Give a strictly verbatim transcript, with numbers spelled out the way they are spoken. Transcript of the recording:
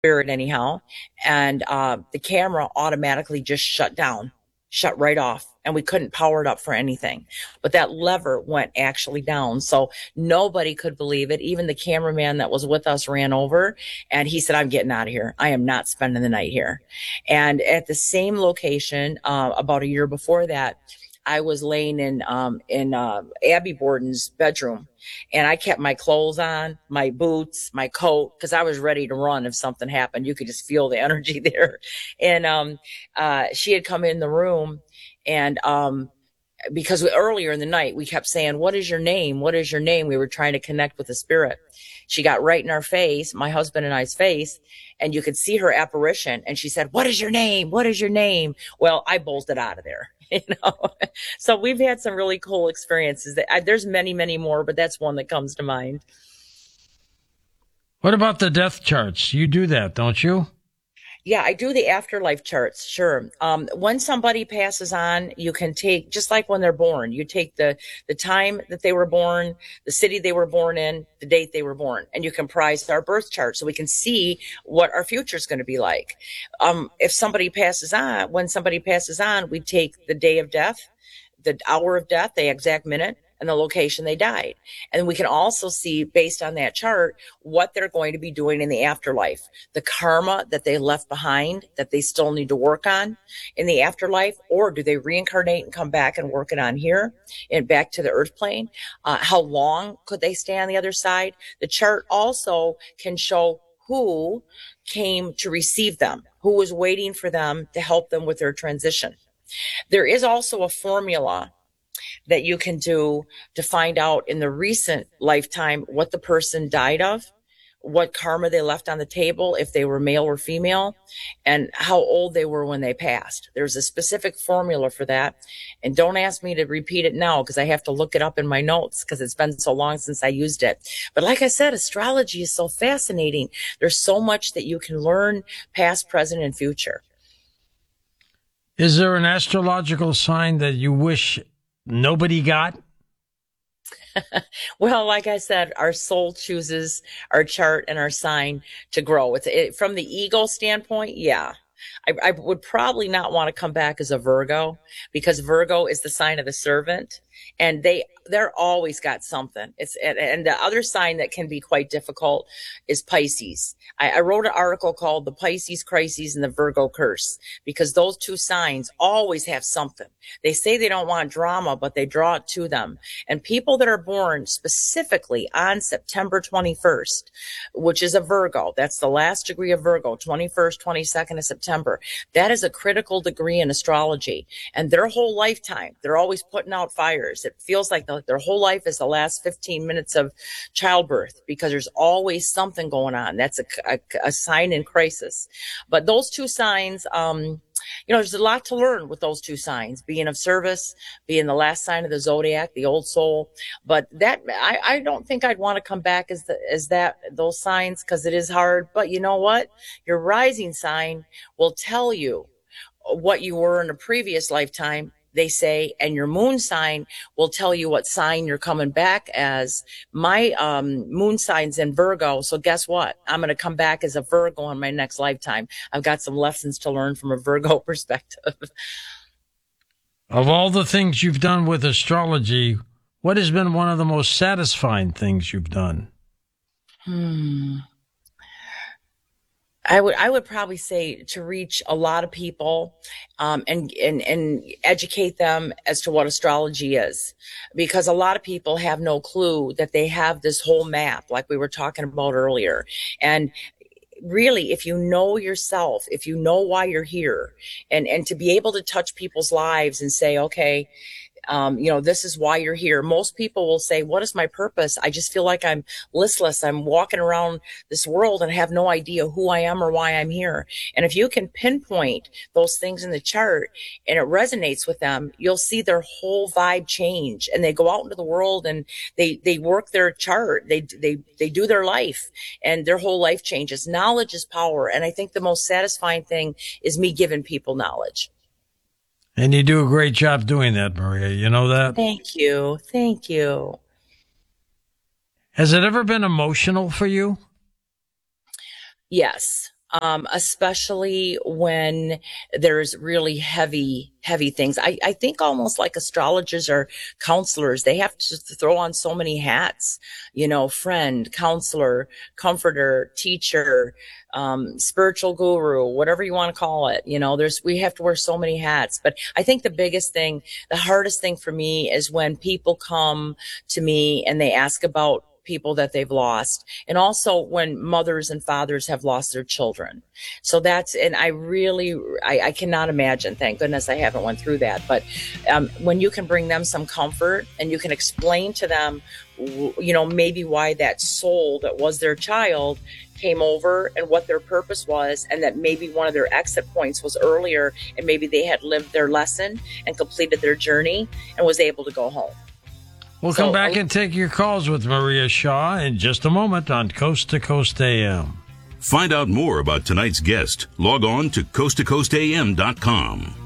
spirit anyhow. And uh, the camera automatically just shut down, shut right off. And we couldn't power it up for anything. But that lever went actually down. So nobody could believe it. Even the cameraman that was with us ran over and he said, I'm getting out of here. I am not spending the night here. And at the same location, uh, about a year before that, I was laying in um in uh, Abby Borden's bedroom, and I kept my clothes on, my boots, my coat, because I was ready to run if something happened. You could just feel the energy there. And um, uh, she had come in the room, and um, because we, earlier in the night we kept saying, "What is your name? What is your name?" We were trying to connect with the spirit. She got right in our face, my husband and I's face, and you could see her apparition. And she said, "What is your name? What is your name?" Well, I bolted out of there. You know, so we've had some really cool experiences. That I, there's many, many more, but that's one that comes to mind. What about the death charts? You do that, don't you? Yeah, I do the afterlife charts. Sure. Um, when somebody passes on, you can take, just like when they're born, you take the, the time that they were born, the city they were born in, the date they were born, and you comprise our birth chart so we can see what our future is going to be like. Um, if somebody passes on, when somebody passes on, we take the day of death, the hour of death, the exact minute, and the location they died. And we can also see, based on that chart, what they're going to be doing in the afterlife, the karma that they left behind that they still need to work on in the afterlife, or do they reincarnate and come back and work it on here and back to the earth plane? Uh, how long could they stay on the other side? The chart also can show who came to receive them, who was waiting for them to help them with their transition. There is also a formula that you can do to find out in the recent lifetime what the person died of, what karma they left on the table, if they were male or female, and how old they were when they passed. There's a specific formula for that. And don't ask me to repeat it now because I have to look it up in my notes because it's been so long since I used it. But like I said, astrology is so fascinating. There's so much that you can learn past, present, and future. Is there an astrological sign that you wish nobody got? Well, like I said, our soul chooses our chart and our sign to grow. It's it, from the ego standpoint. Yeah. I, I would probably not want to come back as a Virgo because Virgo is the sign of the servant and they, they're always got something. It's, and, and the other sign that can be quite difficult is Pisces. I, I wrote an article called The Pisces Crises and the Virgo Curse because those two signs always have something. They say they don't want drama, but they draw it to them. And people that are born specifically on September twenty-first, which is a Virgo, that's the last degree of Virgo, twenty-first, twenty-second of September. That is a critical degree in astrology. And their whole lifetime, they're always putting out fires. It feels like the, their whole life is the last fifteen minutes of childbirth because there's always something going on. That's a, a, a sign in crisis. But those two signs, um, you know, there's a lot to learn with those two signs, being of service, being the last sign of the zodiac, the old soul. But that, I, I don't think I'd want to come back as the, as that, those signs, because it is hard. But you know what? Your rising sign will tell you what you were in a previous lifetime, they say, and your moon sign will tell you what sign you're coming back as. My um, moon sign's in Virgo, so guess what? I'm going to come back as a Virgo in my next lifetime. I've got some lessons to learn from a Virgo perspective. Of all the things you've done with astrology, what has been one of the most satisfying things you've done? Hmm. I would I would probably say to reach a lot of people um, and, and and educate them as to what astrology is, because a lot of people have no clue that they have this whole map, like we were talking about earlier. And really, if you know yourself, if you know why you're here, and and to be able to touch people's lives and say, okay, Um, you know, this is why you're here. Most people will say, what is my purpose? I just feel like I'm listless. I'm walking around this world and have no idea who I am or why I'm here. And if you can pinpoint those things in the chart and it resonates with them, you'll see their whole vibe change. And they go out into the world and they, they work their chart. They, they, they do their life and their whole life changes. Knowledge is power. And I think the most satisfying thing is me giving people knowledge. And you do a great job doing that, Maria. You know that? Thank you. Thank you. Has it ever been emotional for you? Yes. Um, especially when there's really heavy, heavy things. I, I think almost like astrologers or counselors, they have to throw on so many hats, you know, friend, counselor, comforter, teacher, um, spiritual guru, whatever you want to call it. You know, there's, we have to wear so many hats. But I think the biggest thing, the hardest thing for me is when people come to me and they ask about people that they've lost, and also when mothers and fathers have lost their children. So that's, and I really, I, I cannot imagine, thank goodness I haven't went through that, but um, when you can bring them some comfort and you can explain to them, you know, maybe why that soul that was their child came over and what their purpose was, and that maybe one of their exit points was earlier, and maybe they had lived their lesson and completed their journey and was able to go home. We'll So, come back I- and take your calls with Maria Shaw in just a moment on Coast to Coast A M. Find out more about tonight's guest. Log on to coast to coast a m dot com.